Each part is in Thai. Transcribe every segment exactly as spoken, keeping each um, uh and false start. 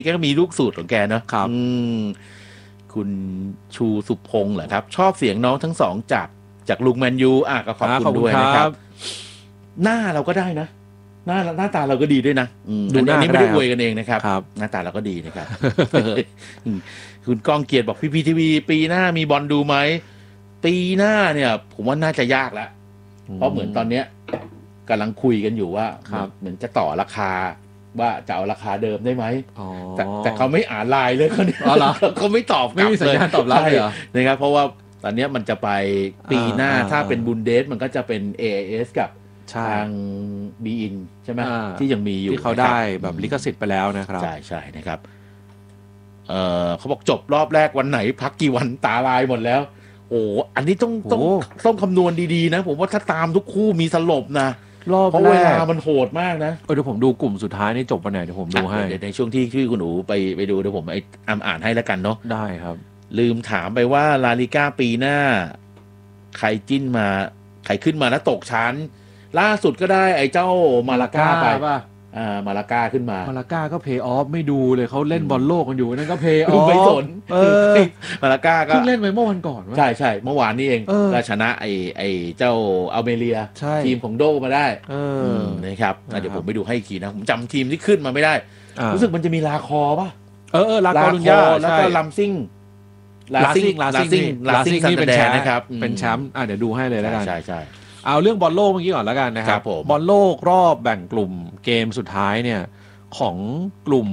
แกก็มีลูกสูตรของแกเนาะครับอืมคุณชูสุพงษ์เหรอครับชอบเสียงน้องทั้งสองจากจากลุงแมนยูอ่ะก็ขอบคุณด้วยนะครับหน้าเราก็ได้นะหน้าหน้าตาเราก็ดีด้วยนะดูหน้านี้ไม่ได้อวยกันเองนะครับหน้าตาเราก็ดีนะครับ คุณก้องเกียรติบอกพี่พีทีวีปีหน้ามีบอลดูไหมปีหน้าเนี่ย ผมว่าน่าจะยากแล้วเพราะเหมือนตอนเนี้ยกำลังคุยกันอยู่ว่าเหมือนจะต่อราคาว่าจะเอาราคาเดิมได้ไหมแต่แต่เขาไม่อ่านไลน์เลยเขาเนี่ยเขาไม่ตอบกลับเลยไม่มีสัญญาณตอบรับเลยเหรอนะครับเพราะว่าตอนนี้มันจะไปปีหน้าถ้าเป็นบุนเดสมันก็จะเป็น เอ ไอ เอส กับทางบีอินใช่ไหมที่ยังมีอยู่ที่เขาได้แบบลิขสิทธิ์ไปแล้วนะครับใช่ใช่นะครับเออเขาบอกจบรอบแรกวันไหนพักกี่วันตาลายหมดแล้วโอ้อันนี้ต้องต้องต้องคำนวณดีๆนะผมว่าถ้าตามทุกคู่มีสลบนะรอบเพราะเวลามันโหดมากนะเดี๋ยวผมดูกลุ่มสุดท้ายนี่จบวันไหนเดี๋ยวผมดูให้เดี๋ยวในช่วงที่ที่คุณหนูไปไปดูเดี๋ยวผมไอ้อ่านอ่านให้แล้วกันเนาะได้ครับลืมถามไปว่าลาลิก้าปีหน้าใครจิ้นมาใครขึ้นมาแล้วตกชั้นล่าสุดก็ได้ไอ้เจ้ามาลาก้าไปอ่ามาลาก้าขึ้นมามาลาก้าก็เพย์ออฟไม่ดูเลยเขาเล่นบอลโลกกันอยู่นั่นก็เพย์ออฟไม่สนเออมาลาก้าก็เพิ่งเล่นไปเมื่อวันก่อนใช่ใช่เมื่อวานนี้เองก็ชนะไอ้ไอ้เจ้าอัลเมเรียทีมของโดมาได้นะครับเดี๋ยวผมไปดูให้อีกทีนะผมจำทีมที่ขึ้นมาไม่ได้รู้สึกมันจะมีลาคอป่ะเออเออลาคอลุนยาแล้วก็ลัมซิงลาซิงลาซิงลาซิงนี่เป็นแชมป์นะครับเป็นแชมป์อ่ะเดี๋ยวดูให้เลยแล้วกันใช่ใช่เอาเรื่องบอลโลกเมื่อกี้ก่อนแล้วกันนะครับบอลโลกรอบแบ่งกลุ่มเกมสุดท้ายเนี่ยของกลุ่ม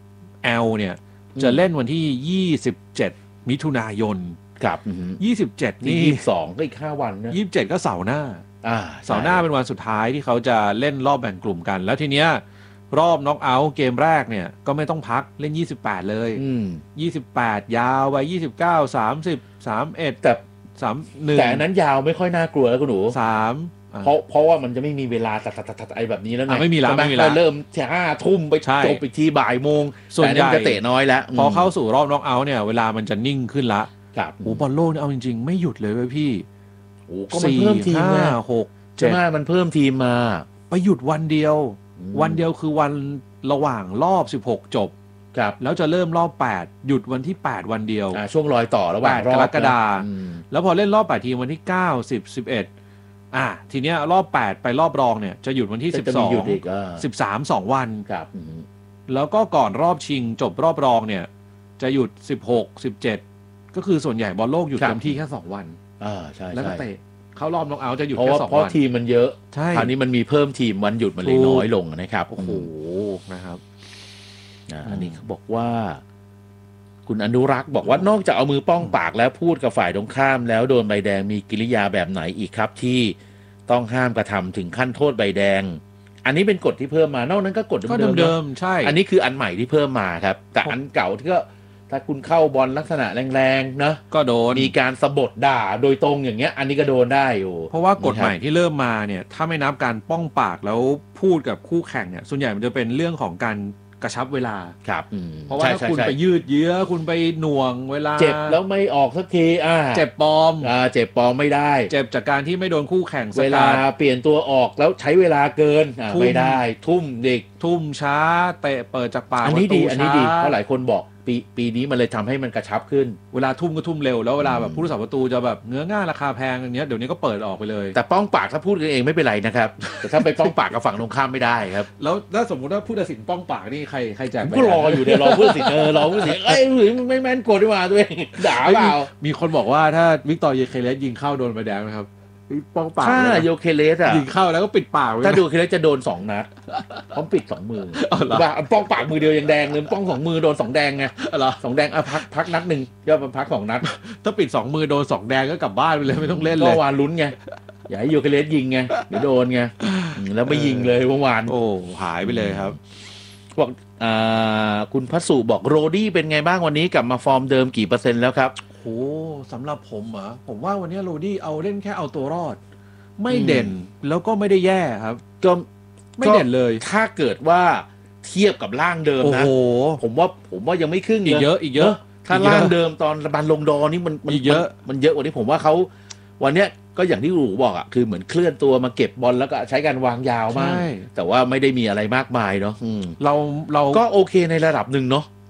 L เนี่ยจะเล่นวันที่ยี่สิบเจ็ดมิถุนายนครับยี่สิบเจ็ดนี่ยี่สิบสองก็อีกห้าวันนะยี่สิบเจ็ดก็เสาร์หน้าอ่าเสาร์หน้าเป็นวันสุดท้ายที่เขาจะเล่นรอบแบ่งกลุ่มกันแล้วทีเนี้ยรอบน็อกเอาท์เกมแรกเนี่ยก็ไม่ต้องพักเล่นยี่สิบแปดเลยยี่สิบแปดยาวไปยี่สิบเก้า สามสิบ สามสิบเอ็ดแต่สาม หนึ่งแต่นั้นยาวไม่ค่อยน่ากลัวแล้วคุณหนูสามเพราะเพราะว่ามันจะไม่มีเวลาตัดๆๆไอ้แบบนี้แล้วไงไม่มีแล้วไม่มีแล้วเริ่มห้าทุ่มไปจบไปที่บ่ายโมงส่วนใหญ่จะเตะน้อยแล้วพอเข้าสู่รอบน็อกเอาท์เนี่ยเวลามันจะนิ่งขึ้นละครับโอ้บอลโลกเอาจริงๆไม่หยุดเลยเว้ยพี่โอ้ก็มันเพิ่มทีมห้าหกใช่ไหมมันเพิ่มทีมมาไปหยุดวันเดียววันเดียวคือวันระหว่างรอบสิบหกจบครับแล้วจะเริ่มรอบแปดหยุดวันที่แปดวันเดียวอ่าช่วงรอยต่อระหว่างรอบกรกฎาคมแล้วพอเล่นรอบแปดทีมวันที่เก้า สิบ สิบเอ็ดอ่ะทีเนี้ยรอบแปดไปรอบรองเนี่ยจะหยุดวันที่สิบสอง สิบสาม สองวันครับแล้วก็ก่อนรอบชิงจบรอบรองเนี่ยจะหยุดสิบหก สิบเจ็ดก็คือส่วนใหญ่บอลโลกหยุดเต็มที่แค่สองวันอ่าใช่ๆแล้วก็เตะเข้ารอบน็อกเอาท์จะหยุดแค่สองวันเพราะทีมมันเยอะคราวนี้มันมีเพิ่มทีมวันหยุดมันเลยน้อยลงนะครับโอ้โหนะครับอันนี้เขาบอกว่าคุณอนุรักษ์บอกว่านอกจากเอามือป้องปากแล้วพูดกับฝ่ายตรงข้ามแล้วโดนใบแดงมีกิริยาแบบไหนอีกครับที่ต้องห้ามกระทำถึงขั้นโทษใบแดงอันนี้เป็นกฎที่เพิ่มมานอกนั้นก็กฎเดิมๆใช่อันนี้คืออันใหม่ที่เพิ่มมาครับแต่อันเก่าที่ก็ถ้าคุณเข้าบอลลักษณะแรงๆนะก็โดนมีการสะบดด่าโดยตรงอย่างเงี้ยอันนี้ก็โดนได้อยู่เพราะว่ากฎใหม่ที่เริ่มมาเนี่ยถ้าไม่นับการป้องปากแล้วพูดกับคู่แข่งเนี่ยส่วนใหญ่มันจะเป็นเรื่องของการกระชับเวลาครับเพราะว่าถ้าคุณไปยืดเยื้อคุณไปหน่วงเวลาเจ็บแล้วไม่ออกสักทีอ่าเจ็บปลอมอ่าเจ็บปลอมไม่ได้เจ็บจากการที่ไม่โดนคู่แข่งเวลาเปลี่ยนตัวออกแล้วใช้เวลาเกินอ่าไม่ได้ทุ่มเด็กทุ่มช้าเตะเปิดจากปากอันนี้ดีอันนี้ดีเพราะหลายคนบอกปีปีนี้มันเลยทำให้มันกระชับขึ้นเวลาทุ่มก็ทุ่มเร็วแล้วเวลาแบบผู้รักษาประตูจะแบบเนื้อง่าราคาแพงอย่างเงี้ยเดี๋ยวนี้ก็เปิดออกไปเลยแต่ป้องปากถ้าพูดกันเองไม่เป็นไรนะครับแต่ถ้าไปป้องปากกับฝั่งตรงข้ามไม่ได้ครับแล้วถ้าสมมติว่าผู้ตัดสินป้องปากนี่ใครใครแจกก็รออยู่เดี๋ยวรอผู้ตัดสินเออรอผู้ตัดสินเอ้ยไม่แม่นกดดีกว่าตัวเองด่าเปล่ามีคนบอกว่าถ้าวิกตอร์เยเคเลสยิงเข้าโดนใบแดงนะครับป้องปากถ้าโยเคเลสอ่ะยิงเข้าแล้วก็ปิดปากถ้าโยเคเลสจะโดนสองนัดพร้อมปิดสองมือว่าป้องปากมือเดียวยังแดงเลยป้องสองมือโดนสองแดงไงเหรอสองแดงอ่ะพักพักนัดนึงย่อมาพักสองนัดถ้าปิดสองมือโดนสองแดงก็กลับบ้านไปเลยไม่ต้องเล่นเลยก็วานลุ้นไงอย่าให้โยเคเลสยิงไงเดี๋ยวโดนไงแล้วไม่ยิงเลยเมื่อวานโอ้หายไปเลยครับบอกอ่าคุณพัสุบอกโรดี้เป็นไงบ้างวันนี้กลับมาฟอร์มเดิมกี่เปอร์เซ็นต์แล้วครับโหสำหรับผมเหรอผมว่าวันนี้โรดี้เอาเล่นแค่เอาตัวรอดไม่เด่นแล้วก็ไม่ได้แย่ครับก็ไม่เด่นเลยถ้าเกิดว่าเทียบกับร่างเดิมนะผมว่าผมว่ายังไม่ครึ่งอีกเยอะอีกเยอะถ้าร่างเดิมตอนบันลงดอนี่มันมันเยอะมันเยอะกว่านี้ผมว่าเขาวันเนี้ยก็อย่างที่หนูบอกอ่ะคือเหมือนเคลื่อนตัวมาเก็บบอลแล้วก็ใช้การวางยาวมากแต่ว่าไม่ได้มีอะไรมากมายเนาะเราเราก็โอเคในระดับหนึ่งเนาะ